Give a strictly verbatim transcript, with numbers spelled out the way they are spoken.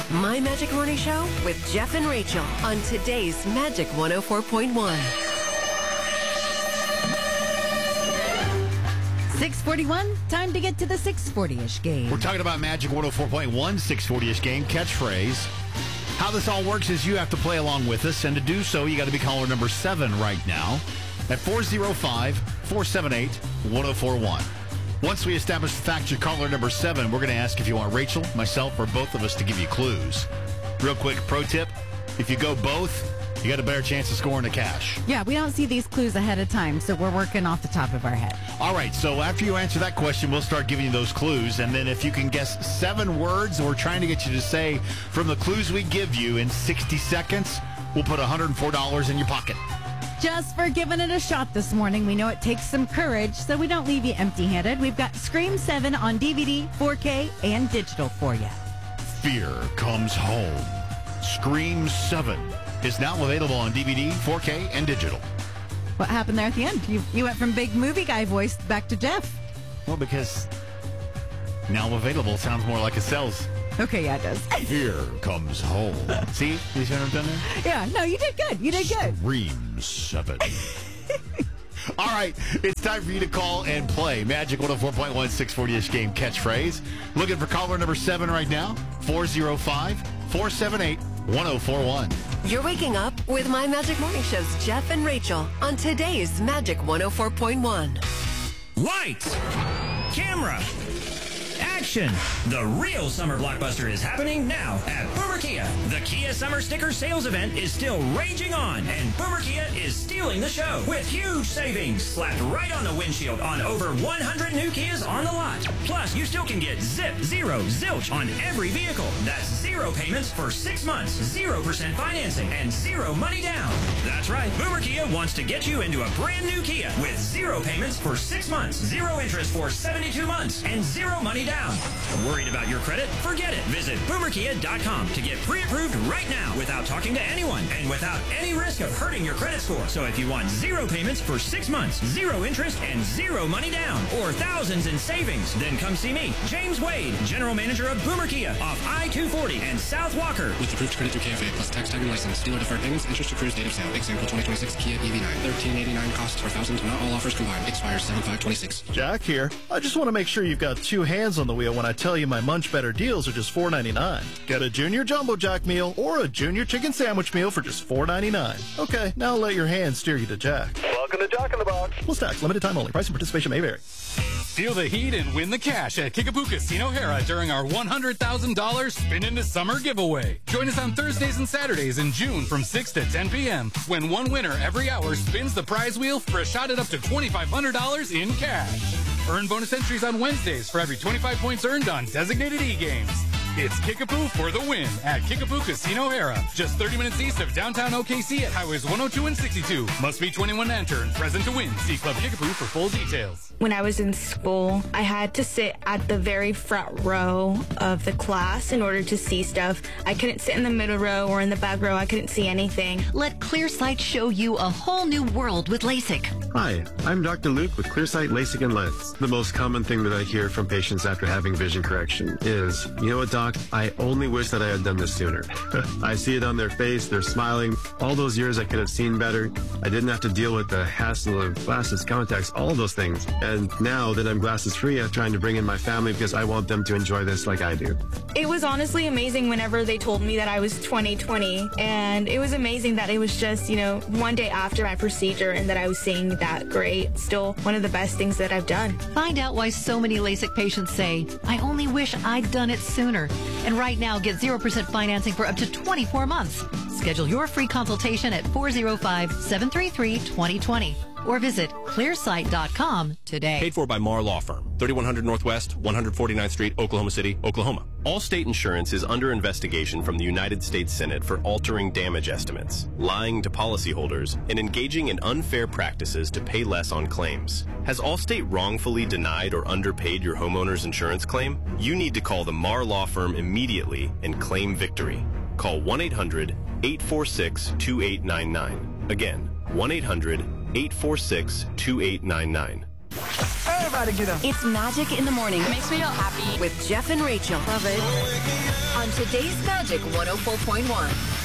My Magic Morning Show with Jeff and Rachel on today's Magic one oh four point one. six forty-one, time to get to the six forty-ish game. We're talking about Magic one oh four point one, six forty-ish game, catchphrase. How this all works is you have to play along with us, and to do so, you got to be caller number seven right now at four oh five, four seven eight, one oh four one. Once we establish the fact you're caller number seven, we're going to ask if you want Rachel, myself, or both of us to give you clues. Real quick pro tip, if you go both, you got a better chance of scoring the cash. Yeah, we don't see these clues ahead of time, so we're working off the top of our head. All right, so after you answer that question, we'll start giving you those clues. And then if you can guess seven words we're trying to get you to say from the clues we give you in sixty seconds, we'll put one hundred four dollars in your pocket. Just for giving it a shot this morning. We know it takes some courage, so we don't leave you empty-handed. We've got Scream seven on D V D, four K, and digital for you. Fear Comes Home. Scream seven is now available on D V D, four K, and digital. What happened there at the end? You, you went from big movie guy voice back to Jeff. Well, because now available sounds more like it sells. Okay, yeah, it does. Here Comes Home. See? You see what I've done there? Yeah, no, you did good. You did good. Scream seven. All right, it's time for you to call and play Magic one oh four point one, six forty-ish game catchphrase. Looking for caller number seven right now, four oh five, four seven eight, one oh four one. You're waking up with My Magic Morning Show's Jeff and Rachel on today's Magic one oh four point one. Lights, camera, action. The real summer blockbuster is happening now at Boomer Kia. The Kia Summer Sticker Sales Event is still raging on, and Boomer Kia is stealing the show with huge savings slapped right on the windshield on over one hundred new Kias on the lot. Plus, you still can get zip, zero, zilch on every vehicle. That's zero payments for six months, zero percent financing, and zero money down. That's right, Boomer Kia wants to get you into a brand new Kia with zero payments for six months, zero interest for seventy-two months, and zero money down. Worried about your credit? Forget it. Visit boomer kia dot com to get pre-approved right now without talking to anyone and without any risk of hurting your credit score. So if you want zero payments for six months, zero interest, and zero money down, or thousands in savings, then come see me, James Wade, General Manager of Boomer Kia off I two forty and South Walker. With approved credit through K F A plus tax tag and license. Dealer deferred payments, interest accrues date of sale. Example twenty twenty-six Kia E V nine. thirteen eighty-nine costs per thousand. Not all offers combined. Expires seven five twenty-six. Jack here. I just want to make sure you've got two hands on the wheel when I tell you my Munch Better deals are just four ninety-nine. Get a Junior Jumbo Jack meal or a Junior Chicken Sandwich meal for just four ninety-nine. Okay, now let your hands steer you to Jack. Welcome to Jack in the Box. Plus tax, limited time only. Price and participation may vary. Feel the heat and win the cash at Kickapoo Casino Hera during our one hundred thousand dollars Spin into Summer giveaway. Join us on Thursdays and Saturdays in June from six to ten p.m. when one winner every hour spins the prize wheel for a shot at up to twenty-five hundred dollars in cash. Earn bonus entries on Wednesdays for every twenty-five points earned on designated e-games. It's Kickapoo for the win at Kickapoo Casino Hera, just thirty minutes east of downtown O K C at highways one oh two and sixty-two. Must be twenty-one to enter and present to win. See Club Kickapoo for full details. When I was in school, I had to sit at the very front row of the class in order to see stuff. I couldn't sit in the middle row or in the back row. I couldn't see anything. Let ClearSight show you a whole new world with LASIK. Hi, I'm Doctor Luke with ClearSight LASIK and Lens. The most common thing that I hear from patients after having vision correction is, you know what, Doc? I only wish that I had done this sooner. I see it on their face. They're smiling. All those years I could have seen better. I didn't have to deal with the hassle of glasses, contacts, all those things. And now that I'm glasses free, I'm trying to bring in my family because I want them to enjoy this like I do. It was honestly amazing whenever they told me that I was twenty twenty. And it was amazing that it was just, you know, one day after my procedure and that I was seeing that great. Still one of the best things that I've done. Find out why so many LASIK patients say, I only wish I'd done it sooner. And right now, get zero percent financing for up to twenty-four months. Schedule your free consultation at four oh five, seven three three, two oh two oh or visit clearsight dot com today. Paid for by Marr Law Firm, thirty-one hundred Northwest, one forty-ninth Street, Oklahoma City, Oklahoma. Allstate Insurance is under investigation from the United States Senate for altering damage estimates, lying to policyholders, and engaging in unfair practices to pay less on claims. Has Allstate wrongfully denied or underpaid your homeowner's insurance claim? You need to call the Marr Law Firm immediately and claim victory. Call one eight hundred, eight four six, two eight nine nine. Again, one eight hundred, eight four six, two eight nine nine. Everybody get up. It's Magic in the Morning. It makes me feel happy. With Jeff and Rachel. Love it. On on today's Magic one oh four point one.